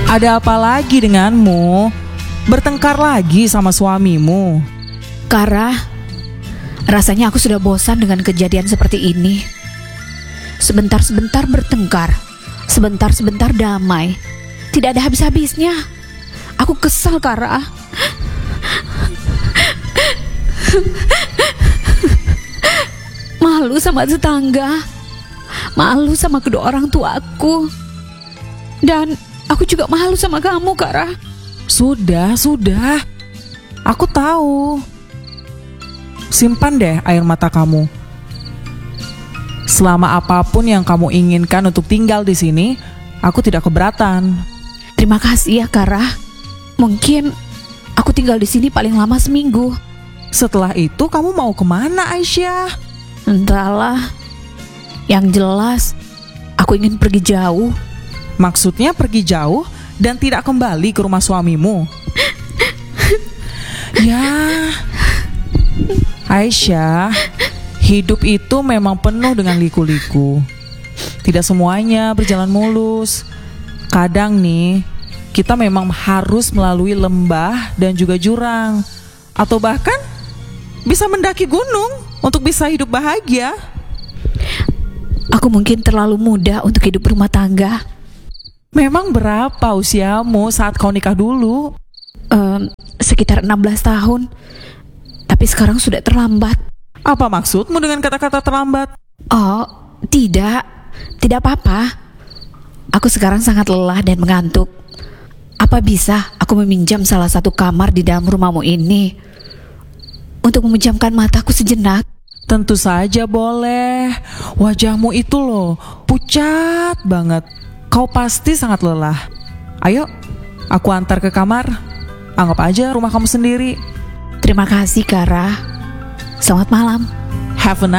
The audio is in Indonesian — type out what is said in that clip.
Ada apa lagi denganmu? Bertengkar lagi sama suamimu? Kara, rasanya aku sudah bosan dengan kejadian seperti ini. Sebentar-sebentar bertengkar, sebentar-sebentar damai. Tidak ada habis-habisnya. Aku kesal, Kara. Malu sama tetangga, malu sama kedua orang tuaku, dan aku juga malu sama kamu, Kara. Sudah. Aku tahu. Simpan deh air mata kamu. Selama apapun yang kamu inginkan untuk tinggal di sini, aku tidak keberatan. Terima kasih ya, Kara. Mungkin aku tinggal di sini paling lama seminggu. Setelah itu kamu mau kemana, Aisyah? Entahlah. Yang jelas, aku ingin pergi jauh. Maksudnya pergi jauh dan tidak kembali ke rumah suamimu? Ya, Aisyah, hidup itu memang penuh dengan liku-liku. Tidak semuanya berjalan mulus. Kadang nih, kita memang harus melalui lembah dan juga jurang, atau bahkan bisa mendaki gunung untuk bisa hidup bahagia. Aku mungkin terlalu muda untuk hidup rumah tangga. Memang berapa usiamu saat kau nikah dulu? Sekitar 16 tahun. Tapi sekarang sudah terlambat. Apa maksudmu dengan kata-kata terlambat? Oh, tidak apa-apa. Aku sekarang sangat lelah dan mengantuk. Apa bisa aku meminjam salah satu kamar di dalam rumahmu ini untuk memejamkan mataku sejenak? Tentu saja boleh. Wajahmu itu loh, pucat banget. Kau pasti sangat lelah. Ayo, aku antar ke kamar. Anggap aja rumah kamu sendiri. Terima kasih, Kara. Selamat malam. Have a nice